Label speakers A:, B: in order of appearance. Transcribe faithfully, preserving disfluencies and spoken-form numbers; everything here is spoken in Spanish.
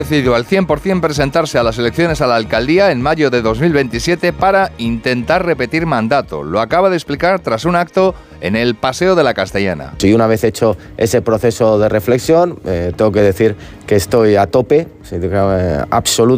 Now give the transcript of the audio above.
A: decidido al cien por ciento presentarse a las elecciones a la alcaldía en mayo de dos mil veintisiete para intentar repetir mandato. Lo acaba de explicar tras un acto en el Paseo de la Castellana.
B: Y una vez hecho ese proceso de reflexión, eh, tengo que decir que estoy a tope, eh, absolutamente.